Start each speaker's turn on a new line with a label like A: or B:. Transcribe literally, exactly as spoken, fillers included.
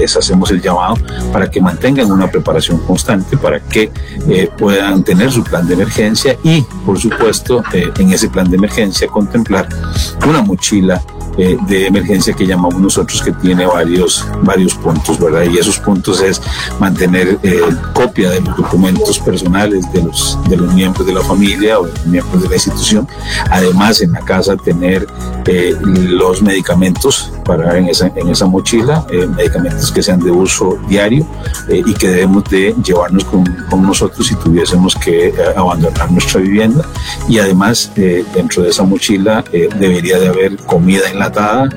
A: les hacemos el llamado para que mantengan una preparación constante, para que eh, puedan tener su plan de emergencia y, por supuesto, eh, en ese plan de emergencia contemplar una mochila eh, de emergencia que llamamos nosotros, que tiene varios, varios puntos, ¿verdad? Y esos puntos es mantener eh, copia de los documentos personales de los, de los miembros de la familia o de los miembros de la institución. Además, en la casa tener eh, los medicamentos para en esa, en esa mochila, eh, medicamentos que sean de uso diario eh, y que debemos de llevarnos con, con nosotros si tuviésemos que eh, abandonar nuestra vivienda. Y además, eh, dentro de esa mochila eh, debería de haber comida enlatada